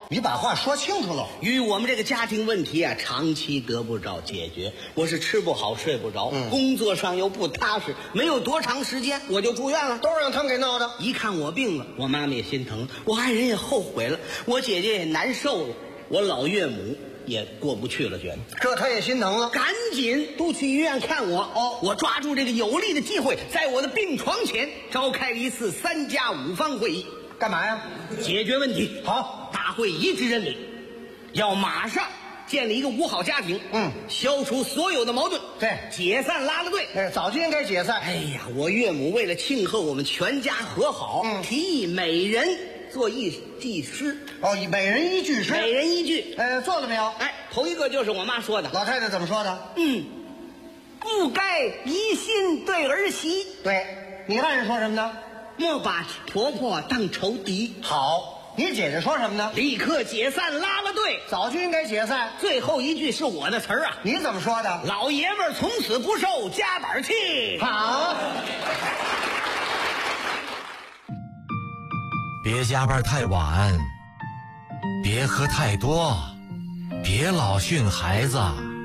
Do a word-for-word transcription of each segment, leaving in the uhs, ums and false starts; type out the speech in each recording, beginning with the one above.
你把话说清楚了。 与我们这个家庭问题啊，长期得不着解决，我是吃不好睡不着，嗯、工作上又不踏实，没有多长时间我就住院了， 都让他们给闹的。 一看我病了，我妈妈也心疼，我爱人也后悔了，我姐姐也难受了，我老岳母也过不去了，觉得这他也心疼了， 赶紧都去医院看我。哦，我抓住这个有利的机会，在我的病床前召开一次三加五方会议。 干嘛呀？ 解决问题。 好， 大会一致认为，要马上建立一个五好家庭，嗯，消除所有的矛盾。 对， 解散拉拉队。 哎，早就应该解散。 哎呀，我岳母为了庆贺我们全家和好，嗯，提议每人做一句诗。 哦，每人一句诗， 每人一句。 呃，做了没有？ 哎，头一个就是我妈说的。 老太太怎么说的？ 嗯，不该疑心对儿媳。 对，你爱人说什么呢？ 莫把婆婆当仇敌。 好，你姐姐说什么呢？ 立刻解散拉拉队， 早就应该解散。 最后一句是我的词儿啊， 你怎么说的？ 老爷们儿从此不受夹板气。 好， 别加班太晚，别喝太多，别老训孩子。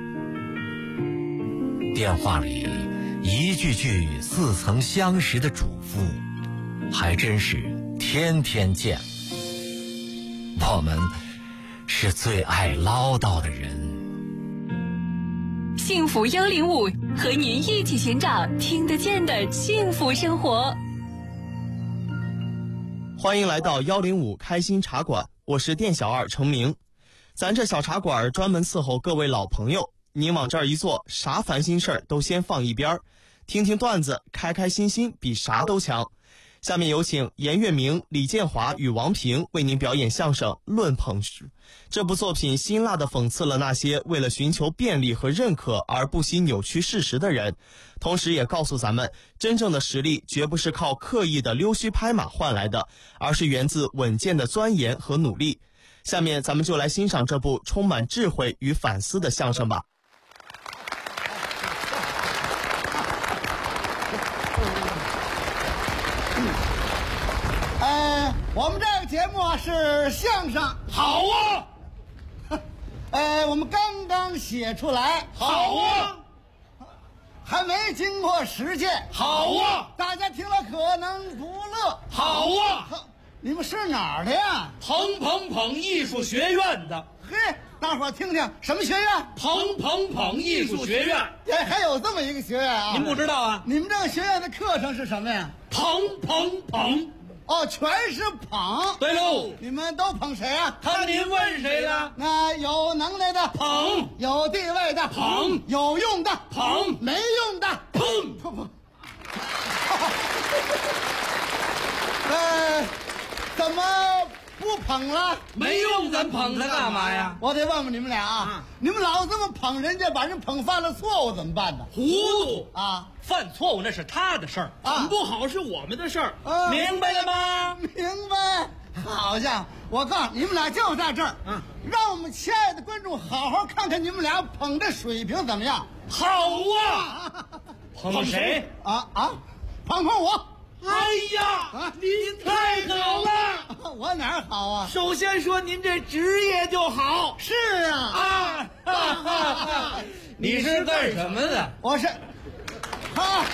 电话里一句句似曾相识的嘱咐，还真是天天见。我们是最爱唠叨的人。 幸福幺零五和您一起寻找听得见的幸福生活。 欢迎来到幺零五开心茶馆，我是店小二程明。咱这小茶馆专门伺候各位老朋友，您往这儿一坐，啥烦心事儿都先放一边，听听段子，开开心心比啥都强。下面有请严月明、李建华与王平为您表演相声《论捧时》。这部作品辛辣地讽刺了那些为了寻求便利和认可而不惜扭曲事实的人，同时也告诉咱们，真正的实力绝不是靠刻意的溜须拍马换来的，而是源自稳健的钻研和努力。下面咱们就来欣赏这部充满智慧与反思的相声吧。 我们这个节目啊是相声。 好啊。 呃，我们刚刚写出来。 好啊。 还没经过实践。 好啊。 大家听了可能不乐。 好啊。 你们是哪儿的呀？ 彭彭彭艺术学院的。 嘿，大伙儿听听，什么学院？ 彭彭彭艺术学院。 哎，还有这么一个学院啊？ 您不知道啊？ 你们这个学院的课程是什么呀？ 彭彭彭。 哦，全是捧。 对喽。 你们都捧谁啊？ 看您问谁了？ 那有能耐的捧， 有地位的捧， 有用的捧， 没用的捧。 捧捧。呃，怎么不捧了？ 没用，咱捧他干嘛呀？ 我得问问你们俩啊，嗯、你们老这么捧人家，把人捧犯了错误怎么办呢？ 糊涂啊！ 犯错误那是他的事儿，捧不好是我们的事儿， 啊、 明白了吗？ 明白。好家伙，我告诉你们俩就在这儿，嗯，让我们亲爱的观众好好看看你们俩捧的水平怎么样。 好啊。捧谁啊啊？捧捧我。 哎呀，啊、您太好了！ 我哪儿好啊？ 首先说您这职业就好。 是啊啊！哈哈哈你是干什么的？ 我是，啊，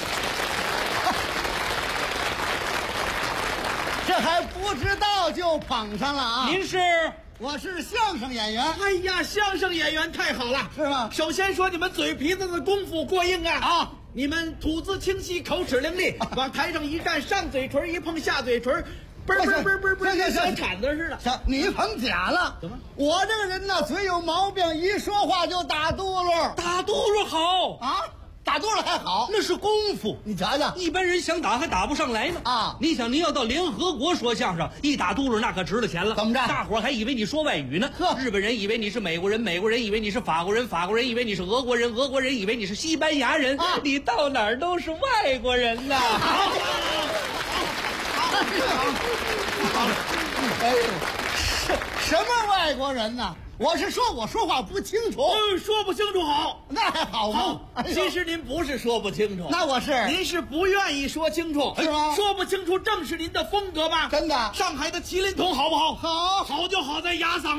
这还不知道就捧上了啊！ 您是？ 我是相声演员。 哎呀，相声演员太好了， 是吗？ 首先说你们嘴皮子的功夫过硬啊！ 啊。 你们吐字清晰，口齿伶俐，往台上一站，上嘴唇一碰，下嘴唇，嘣嘣嘣嘣嘣，跟小铲子似的。 小，你捧假了。 怎么？ 我这个人呢，嘴有毛病，一说话就打嘟噜。 打嘟噜好啊？打嘟噜还好？ 那是功夫。 你瞧瞧， 一般人想打还打不上来呢。 啊！ 你想，您要到联合国说相声，一打嘟噜那可值了钱了。 怎么着？ 大伙儿还以为你说外语呢。 呵， 日本人以为你是美国人，美国人以为你是法国人，法国人以为你是俄国人，俄国人以为你是西班牙人。 啊！ 你到哪儿都是外国人呐。 好，哎呦，什什么外国人呢？我是说我说话不清楚。 嗯，说不清楚好。 那还好吗？ 好， 哎、 其实您不是说不清楚， 那我是您是不愿意说清楚， 是吗？ 说不清楚正是您的风格吧？ 真的。 上海的麒麟桶好不好？ 好， 好就好在牙嗓。